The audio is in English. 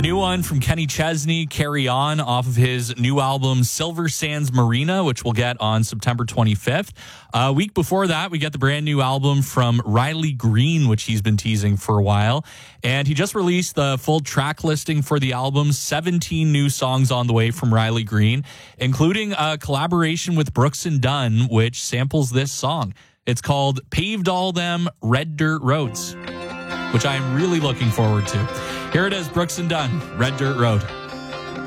new one from Kenny Chesney, Carry On, off of his new album, Silver Sands Marina, which we'll get on September 25th. A week before that, we get the brand new album from Riley Green, which he's been teasing for a while. And he just released the full track listing for the album, 17 new songs on the way from Riley Green, including a collaboration with Brooks and Dunn, which samples this song. It's called Paved All Them Red Dirt Roads, which I'm really looking forward to. Here it is, Brooks and Dunn, Red Dirt Road.